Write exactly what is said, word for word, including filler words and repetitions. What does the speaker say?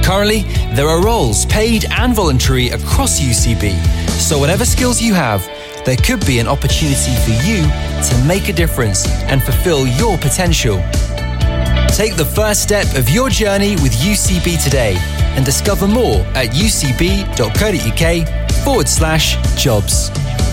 Currently, there are roles, paid and voluntary, across U C B. So whatever skills you have, there could be an opportunity for you to make a difference and fulfill your potential. Take the first step of your journey with U C B today and discover more at ucb.co.uk forward slash jobs.